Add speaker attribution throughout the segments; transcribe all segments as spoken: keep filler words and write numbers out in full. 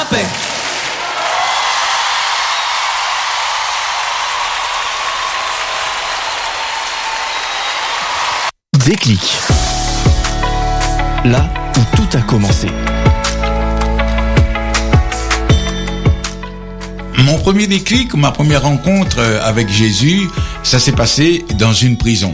Speaker 1: paix.
Speaker 2: Déclic. Là où tout a commencé.
Speaker 3: Mon premier déclic, ma première rencontre avec Jésus, ça s'est passé dans une prison.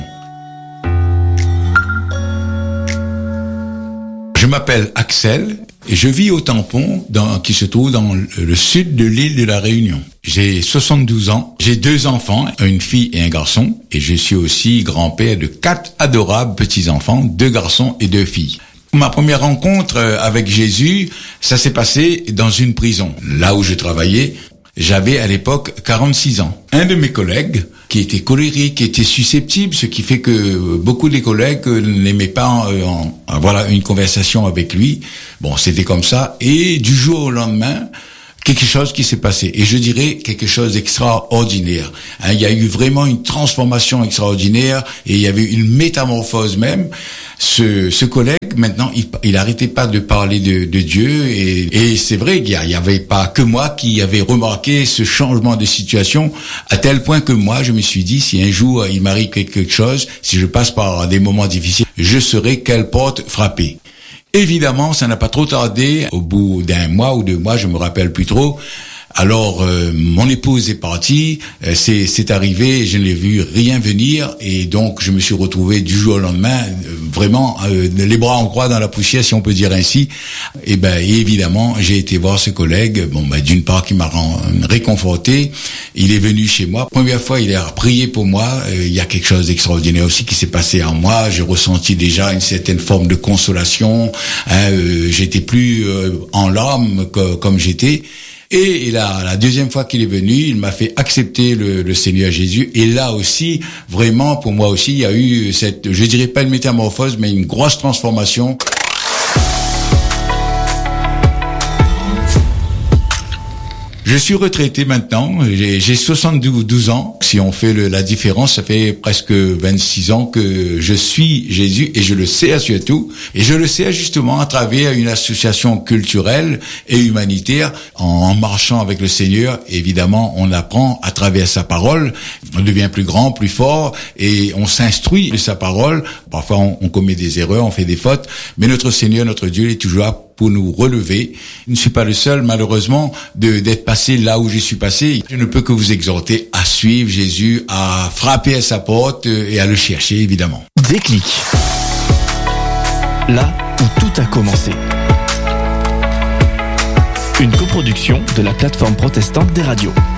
Speaker 3: Je m'appelle Axel et je vis au Tampon, dans, qui se trouve dans le sud de l'île de la Réunion. J'ai soixante-douze ans, j'ai deux enfants, une fille et un garçon, et je suis aussi grand-père de quatre adorables petits-enfants, deux garçons et deux filles. Ma première rencontre avec Jésus, ça s'est passé dans une prison, là où je travaillais. J'avais à l'époque quarante-six ans. Un de mes collègues, qui était colérique, qui était susceptible, ce qui fait que beaucoup des collègues n'aimaient pas euh, en, avoir une conversation avec lui. Bon, c'était comme ça. Et du jour au lendemain, quelque chose qui s'est passé. Et je dirais quelque chose d'extraordinaire. Hein, il y a eu vraiment une transformation extraordinaire et il y avait une métamorphose même. Ce, ce collègue, maintenant, il, il arrêtait pas de parler de, de Dieu et, et c'est vrai qu'il y avait pas que moi qui avait remarqué ce changement de situation à tel point que moi, je me suis dit, si un jour il m'arrive quelque chose, si je passe par des moments difficiles, je saurai quelle porte frapper. Évidemment, ça n'a pas trop tardé. Au bout d'un mois ou deux mois, je me rappelle plus trop. Alors, euh, mon épouse est partie, euh, c'est, c'est arrivé, je n'ai vu rien venir, et donc je me suis retrouvé du jour au lendemain, euh, vraiment euh, les bras en croix dans la poussière, si on peut dire ainsi. Et ben, et évidemment, j'ai été voir ce collègue. Bon, ben, d'une part, qui m'a rend, réconforté. Il est venu chez moi. Première fois, il a prié pour moi. Euh, il y a quelque chose d'extraordinaire aussi qui s'est passé en moi. J'ai ressenti déjà une certaine forme de consolation. Hein, euh, j'étais plus euh, en larmes que, comme j'étais. Et la, la deuxième fois qu'il est venu, il m'a fait accepter le, le Seigneur Jésus. Et là aussi, vraiment, pour moi aussi, il y a eu cette, je dirais pas une métamorphose, mais une grosse transformation. Je suis retraité maintenant, j'ai, j'ai soixante-douze ans. Si on fait le, la différence, ça fait presque vingt-six ans que je suis Jésus et je le sais surtout. Et je le sais justement à travers une association culturelle et humanitaire. En, en marchant avec le Seigneur, évidemment, on apprend à travers sa parole. On devient plus grand, plus fort et on s'instruit de sa parole. Parfois, on, on commet des erreurs, on fait des fautes. Mais notre Seigneur, notre Dieu, est toujours là pour nous relever. Je ne suis pas le seul, malheureusement, de, d'être passé là où je suis passé. Je ne peux que vous exhorter à suivre Jésus, à frapper à sa porte et à le chercher, évidemment.
Speaker 2: Déclic. Là où tout a commencé. Une coproduction de la plateforme protestante des radios.